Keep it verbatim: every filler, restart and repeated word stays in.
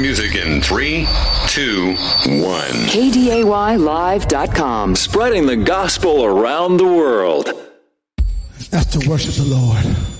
music in three, two, one. K D A Y live dot com. Spreading the gospel around the world. That's to worship the Lord.